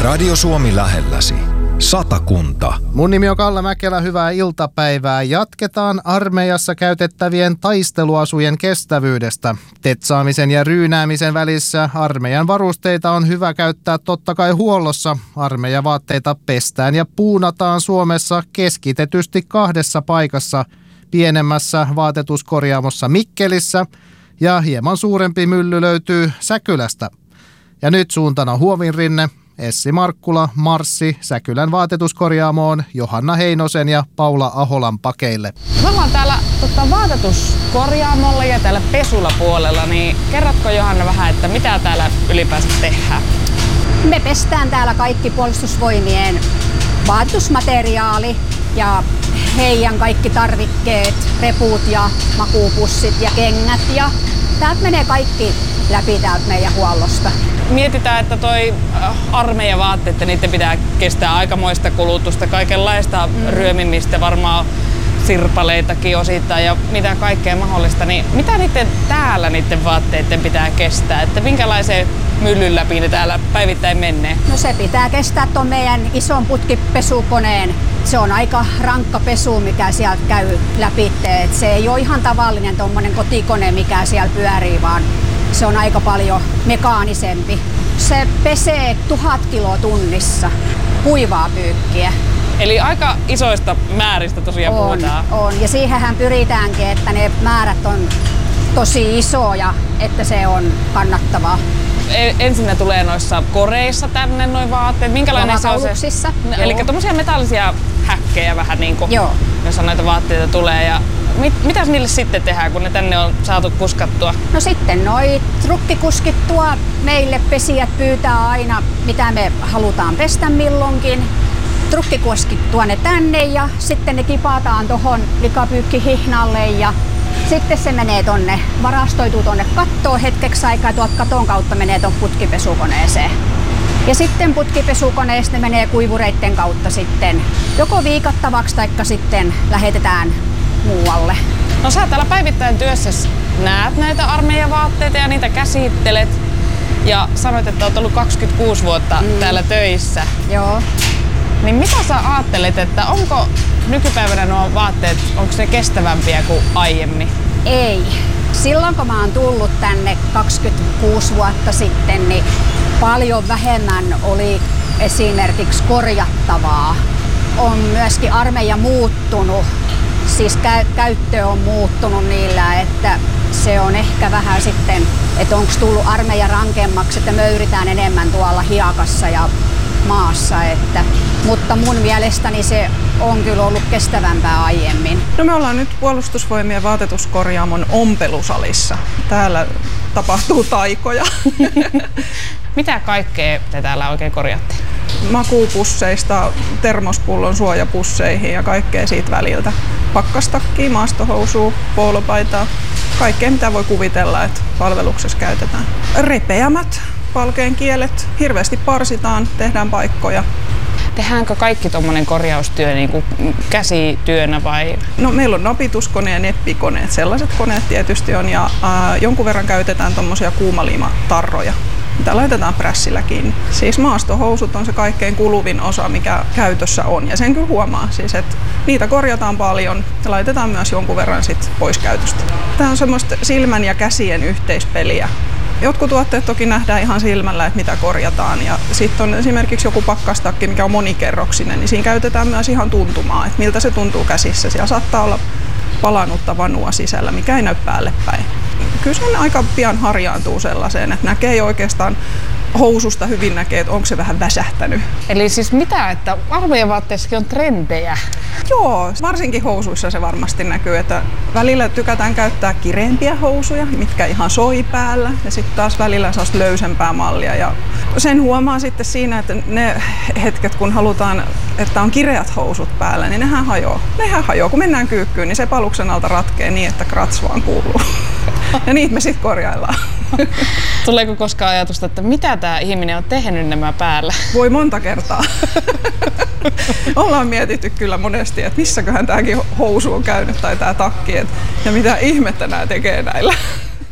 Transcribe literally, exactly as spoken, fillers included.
Radio Suomi lähelläsi. Satakunta. Mun nimi on Kalle Mäkelä, hyvää iltapäivää. Jatketaan armeijassa käytettävien taisteluasujen kestävyydestä. Tetsaamisen ja ryynäämisen välissä armeijan varusteita on hyvä käyttää totta kai huollossa. Armeijavaatteita pestään ja puunataan Suomessa keskitetysti kahdessa paikassa. Pienemmässä vaatetuskorjaamossa Mikkelissä ja hieman suurempi mylly löytyy Säkylästä. Ja nyt suuntana Huovinrinne. Essi Markkula marssi Säkylän vaatetuskorjaamoon Johanna Heinosen ja Paula Aholan pakeille. Me ollaan täällä tota, vaatetuskorjaamolla ja täällä pesulapuolella, niin kerrotko Johanna vähän, että mitä täällä ylipäänsä tehdään? Me pestään täällä kaikki puolustusvoimien vaatetusmateriaali ja heidän kaikki tarvikkeet, reput ja makuupussit ja kengät. Ja täältä menee kaikki läpi täältä meidän huollosta. Mietitään, että toi armeijavaatteet, että niiden pitää kestää aikamoista kulutusta, kaikenlaista mm. ryömimistä, varmaan sirpaleitakin osittain ja mitä kaikkea mahdollista. Niin mitä niiden täällä niiden vaatteiden pitää kestää? Että minkälaisen myllyn läpi ne täällä päivittäin menee? No se pitää kestää tuon meidän ison putkipesukoneen. Se on aika rankka pesu, mikä sieltä käy läpi. Et se ei ole ihan tavallinen tommonen kotikone, mikä siellä pyörii, vaan se on aika paljon mekaanisempi. Se pesee tuhat kiloa tunnissa kuivaa pyykkiä. Eli aika isoista määristä tosiaan on, puhutaan. On, ja siihenhän pyritäänkin, että ne määrät on tosi isoja, että se on kannattavaa. Ensin tulee noissa koreissa tänne noin vaatteet. Minkälainen se on se? Eli tommosia metallisia häkkejä vähän niin kuin, joo, jossa noita vaatteita tulee. Ja mit, mitäs niille sitten tehdään, kun ne tänne on saatu kuskattua? No sitten noi trukkikuskit tuo meille, pesijät pyytää aina, mitä me halutaan pestä milloinkin. Trukkikuskit tuo ne tänne ja sitten ne kipataan tohon likapyykkihihnalle ja sitten se menee tonne, varastoituu tonne kattoon hetkeksi aikaa ja tuolta katon kautta menee tuon putkipesukoneeseen. Ja sitten putkipesukoneesta ne menee kuivureitten kautta sitten joko viikattavaksi taikka sitten lähetetään muualle. No sä täällä päivittäin työssä näet näitä armeijavaatteita ja niitä käsittelet ja sanoit, että olet ollut kaksikymmentäkuusi vuotta mm. täällä töissä. Joo. Niin mitä sä ajattelet, että onko nykypäivänä nuo vaatteet, onko ne kestävämpiä kuin aiemmin? Ei. Silloin kun mä oon tullut tänne kaksikymmentäkuusi vuotta sitten, niin paljon vähemmän oli esimerkiksi korjattavaa. On myöskin armeija muuttunut, siis kä- käyttö on muuttunut niillä, että se on ehkä vähän sitten, että onko tullut armeija rankemmaksi, että möyritään enemmän tuolla hiekassa ja maassa, että, mutta mun mielestäni se on kyllä ollut kestävämpää aiemmin. No me ollaan nyt Puolustusvoimien vaatetuskorjaamon ompelusalissa. Täällä tapahtuu taikoja. Mitä kaikkea te täällä oikein korjaatte? Makuupusseista termospullon suojapusseihin ja kaikkea siitä väliltä. Pakkastakkiin, maastohousua, poolopaitaa, kaikkea mitä voi kuvitella, että palveluksessa käytetään. Repeämät palkeen kielet, hirveästi parsitaan, tehdään paikkoja. Tehdäänkö kaikki tuommoinen korjaustyö niin kuin käsityönä vai? No meillä on napituskone ja neppikoneet, sellaiset koneet tietysti on ja äh, jonkun verran käytetään tuommoisia kuumaliimatarroja, mitä laitetaan prässillä kiinni. Siis maastohousut on se kaikkein kuluvin osa, mikä käytössä on ja sen kyllä huomaa, siis, että niitä korjataan paljon ja laitetaan myös jonkun verran sit pois käytöstä. Tämä on semmoista silmän ja käsien yhteispeliä. Jotkut tuotteet toki nähdään ihan silmällä, että mitä korjataan. Ja sitten on esimerkiksi joku pakkastakki, mikä on monikerroksinen, niin siinä käytetään myös ihan tuntumaa, että miltä se tuntuu käsissä. Siellä saattaa olla palanutta vanua sisällä, mikä ei näy päälle päin. Kyllä se aika pian harjaantuu sellaiseen, että näkee oikeastaan housusta hyvin näkee, että onko se vähän väsähtänyt. Eli siis mitä, että armeijavaatteissakin on trendejä? Joo, varsinkin housuissa se varmasti näkyy, että välillä tykätään käyttää kireempiä housuja, mitkä ihan soi päällä ja sitten taas välillä sellaista löysempää mallia. Ja sen huomaa sitten siinä, että ne hetket kun halutaan, että on kireät housut päällä, niin nehän hajoaa. Nehän hajoaa, kun mennään kyykkyyn, niin se paluksen alta ratkee niin, että krats vaan kuuluu. Ja niitä me sitten korjaillaan. Tuleeko koskaan ajatusta, että mitä tämä ihminen on tehnyt nämä päällä? Voi monta kertaa. Ollaan mietitty kyllä monesti, että missäköhän tämäkin housu on käynyt tai tämä takki, et, ja mitä ihmettä nämä tekee näillä.